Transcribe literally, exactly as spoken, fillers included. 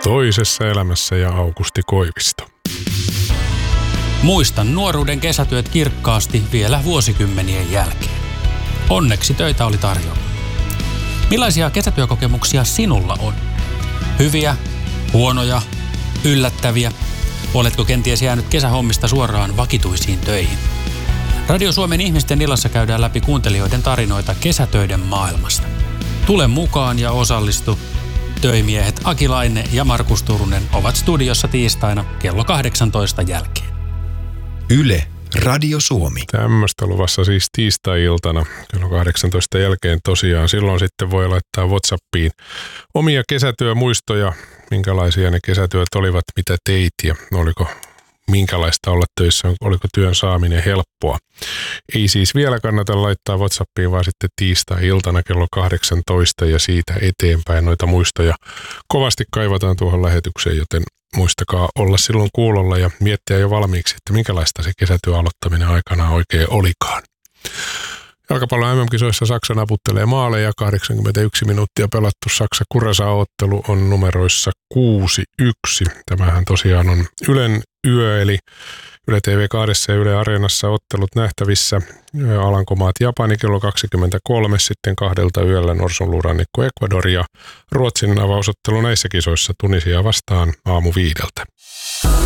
Toisessa elämässä ja Aukusti Koivisto. Muistan nuoruuden kesätyöt kirkkaasti vielä vuosikymmenien jälkeen. Onneksi töitä oli tarjolla. Millaisia kesätyökokemuksia sinulla on? Hyviä, huonoja, yllättäviä? Oletko kenties jäänyt kesähommista suoraan vakituisiin töihin? Radio Suomen ihmisten illassa käydään läpi kuuntelijoiden tarinoita kesätöiden maailmasta. Tule mukaan ja osallistu. Töimiehet Aki Laine ja Markus Turunen ovat studiossa tiistaina kello kahdeksantoista jälkeen. Yle, Radio Suomi. Tämmöistä luvassa siis tiistai-iltana kello kahdeksantoista jälkeen tosiaan. Silloin sitten voi laittaa WhatsAppiin omia kesätyömuistoja, minkälaisia ne kesätyöt olivat, mitä teit ja oliko minkälaista olla töissä, oliko työn saaminen helppoa. Ei siis vielä kannata laittaa WhatsAppiin, vaan sitten tiistai-iltana kello kahdeksantoista ja siitä eteenpäin noita muistoja kovasti kaivataan tuohon lähetykseen, joten muistakaa olla silloin kuulolla ja miettiä jo valmiiksi, että minkälaista se kesätyön aloittaminen aikanaan oikein olikaan. Jalkapallon M M-kisoissa Saksa naputtelee maaleja, kahdeksankymmentäyksi minuuttia pelattu Saksa-Kurasa-ottelu on numeroissa kuusi yksi. Tämähän tosiaan on Ylen yö, eli Yle T V kaksi ja Yle Areenassa ottelut nähtävissä. Alankomaat Japani kello kaksikymmentäkolme, sitten kahdelta yöllä Norsunluurannikko Ecuador ja Ruotsin avausottelu näissä kisoissa Tunisia vastaan aamu viideltä.